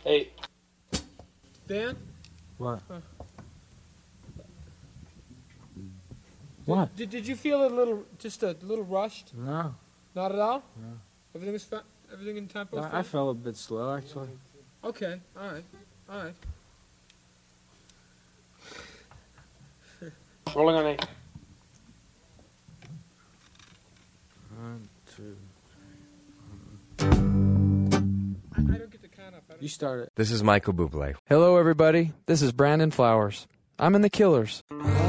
8. Dan? What? Huh. What? Did you feel just a little rushed? No. Not at all? No. Everything in tempo? I felt a bit slow, actually. Okay, alright. Rolling on 8. 1, 2. I don't get the count up. You start it. This is Michael Bublé. Hello, everybody. This is Brandon Flowers. I'm in The Killers.